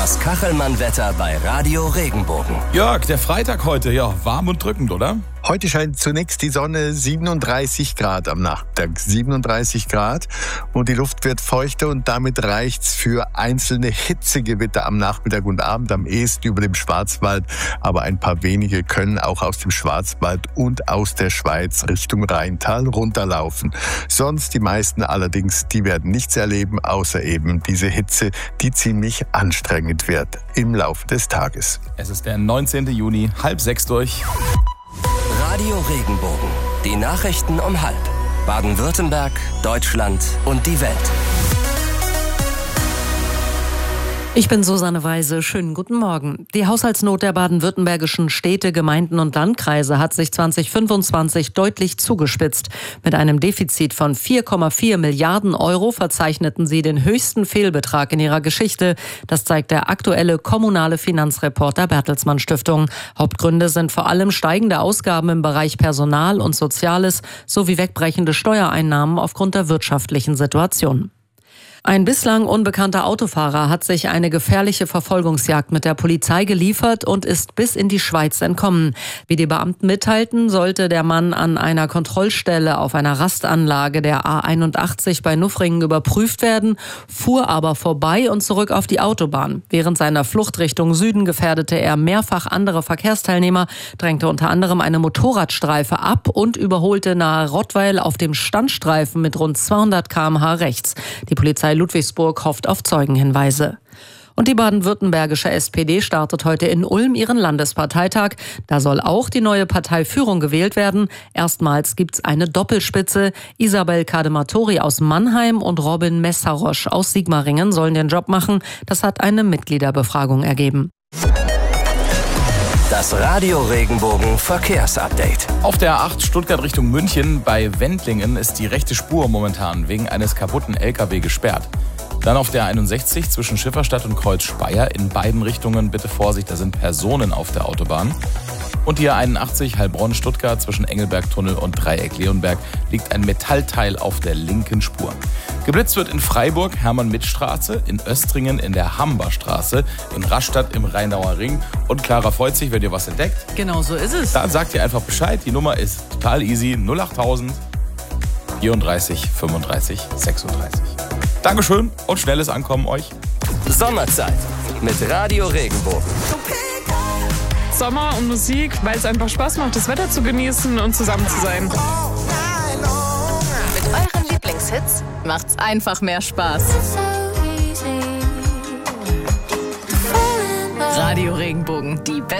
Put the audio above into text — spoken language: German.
Das Kachelmann-Wetter bei Radio Regenbogen. Jörg, der Freitag heute, ja, warm und drückend, oder? Heute scheint zunächst die Sonne, 37 Grad am Nachmittag, 37 Grad und die Luft wird feuchter und damit reicht's für einzelne Hitzegewitter am Nachmittag und Abend, am ehesten über dem Schwarzwald, aber ein paar wenige können auch aus dem Schwarzwald und aus der Schweiz Richtung Rheintal runterlaufen. Sonst die meisten allerdings, die werden nichts erleben, außer eben diese Hitze, die ziemlich anstrengend wird im Laufe des Tages. Es ist der 19. Juni, 5:30 durch. Radio Regenbogen. Die Nachrichten um 5. Baden-Württemberg, Deutschland und die Welt. Ich bin Susanne Weise. Schönen guten Morgen. Die Haushaltsnot der baden-württembergischen Städte, Gemeinden und Landkreise hat sich 2025 deutlich zugespitzt. Mit einem Defizit von 4,4 Milliarden Euro verzeichneten sie den höchsten Fehlbetrag in ihrer Geschichte. Das zeigt der aktuelle kommunale Finanzreport der Bertelsmann Stiftung. Hauptgründe sind vor allem steigende Ausgaben im Bereich Personal und Soziales sowie wegbrechende Steuereinnahmen aufgrund der wirtschaftlichen Situation. Ein bislang unbekannter Autofahrer hat sich eine gefährliche Verfolgungsjagd mit der Polizei geliefert und ist bis in die Schweiz entkommen. Wie die Beamten mitteilten, sollte der Mann an einer Kontrollstelle auf einer Rastanlage der A81 bei Nuffringen überprüft werden, fuhr aber vorbei und zurück auf die Autobahn. Während seiner Flucht Richtung Süden gefährdete er mehrfach andere Verkehrsteilnehmer, drängte unter anderem eine Motorradstreife ab und überholte nahe Rottweil auf dem Standstreifen mit rund 200 km/h rechts. Die Polizei Ludwigsburg hofft auf Zeugenhinweise. Und die baden-württembergische SPD startet heute in Ulm ihren Landesparteitag. Da soll auch die neue Parteiführung gewählt werden. Erstmals gibt's eine Doppelspitze. Isabel Kadematori aus Mannheim und Robin Messarosch aus Sigmaringen sollen den Job machen. Das hat eine Mitgliederbefragung ergeben. Das Radio Regenbogen Verkehrsupdate. Auf der A8 Stuttgart Richtung München bei Wendlingen ist die rechte Spur momentan wegen eines kaputten LKW gesperrt. Dann auf der 61 zwischen Schifferstadt und Kreuz Speyer in beiden Richtungen bitte Vorsicht, da sind Personen auf der Autobahn. Und die A81 Heilbronn-Stuttgart zwischen Engelbergtunnel und Dreieck-Leonberg liegt ein Metallteil auf der linken Spur. Geblitzt wird in Freiburg, Hermann-Mitt-Straße, in Östringen in der Hamberstraße, in Rastatt im Rheindauer Ring. Und Clara freut sich, wenn ihr was entdeckt. Genau so ist es. Dann sagt ihr einfach Bescheid. Die Nummer ist total easy. 08000 34 35 36. Dankeschön und schnelles Ankommen euch. Sommerzeit mit Radio Regenbogen. Sommer und Musik, weil es einfach Spaß macht, das Wetter zu genießen und zusammen zu sein. Mit euren Lieblingshits macht's einfach mehr Spaß. Radio Regenbogen, die